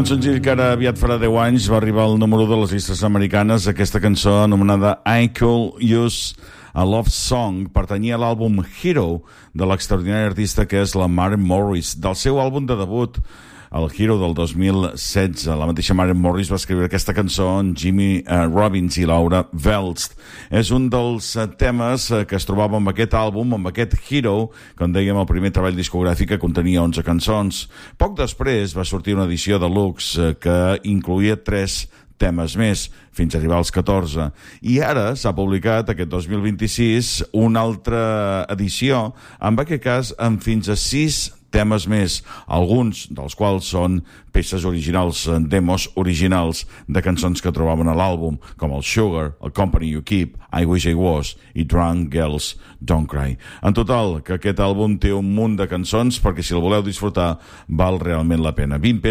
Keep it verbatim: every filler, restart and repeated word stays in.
Un senzill que ara aviat farà deu anys va arribar al número de les llistes americanes. Aquesta cançó anomenada I Could Use a Love Song pertanyia a l'àlbum Hero de l'extraordinari artista que és la Maren Morris, del seu àlbum de debut, el Hero del dos mil setze. La mateixa Maren Morris va escriure aquesta cançó amb Jimmy uh, Robbins i Laura Velst. És un dels uh, temes uh, que es trobava amb aquest àlbum, amb aquest Hero, com dèiem, el primer treball discogràfic, que contenia onze cançons. Poc després va sortir una edició deluxe uh, que incloïa tres temes més, fins a arribar als catorze. I ara s'ha publicat, aquest dos mil vint-i-sis, una altra edició, en aquest cas amb fins a sis temes més, alguns dels quals són peces originals, demos originals de cançons que trobaven a l'àlbum, com el Sugar, el Company You Keep, I Wish I Was i Drunk Girls Don't Cry. En total, que aquest àlbum té un munt de cançons perquè si el voleu disfrutar val realment la pena. vint